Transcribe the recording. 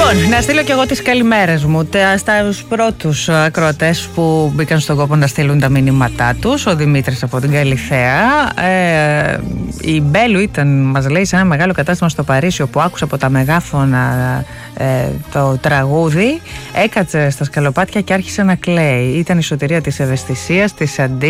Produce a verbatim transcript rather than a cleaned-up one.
Λοιπόν, να στείλω και εγώ τις καλημέρες μου στους πρώτους ακροατές που μπήκαν στον κόπο να στείλουν τα μηνύματά τους. Ο Δημήτρης από την Καλιθέα. Ε, η Μπέλου ήταν, μας λέει, σε ένα μεγάλο κατάστημα στο Παρίσι, όπου άκουσα από τα μεγάφωνα ε, το τραγούδι. Έκατσε στα σκαλοπάτια και άρχισε να κλαίει. Ήταν η σωτηρία της ευαισθησίας, της αντί